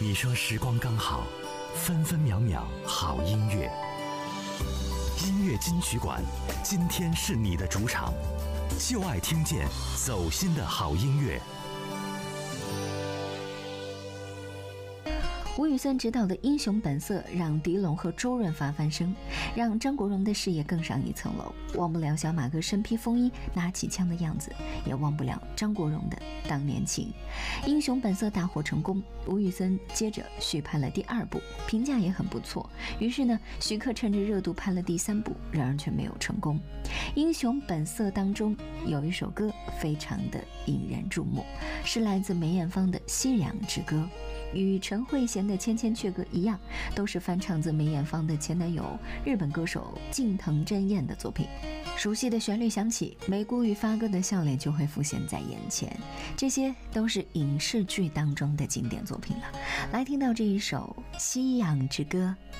你说时光刚好，分分秒秒好音乐。音乐金曲馆，今天是你的主场，就爱听见走心的好音乐。 吴宇森执导的《英雄本色》让狄龙和周润发翻身，让张国荣的事业更上一层楼。忘不了小马哥身披风衣拿起枪的样子，也忘不了张国荣的当年情。《英雄本色》大获成功，吴宇森接着续拍了第2部，评价也很不错。于是呢，徐克趁着热度拍了第3部，然而却没有成功。《英雄本色》当中有一首歌非常的引人注目，是来自梅艳芳的《夕阳之歌》。与陈慧娴的《千千阙歌》一样，都是翻唱自梅艳芳的前男友日本歌手近藤真彦的作品。熟悉的旋律响起，梅姑与发哥的笑脸就会浮现在眼前，这些都是影视剧当中的经典作品了。来听到这一首《夕阳之歌》。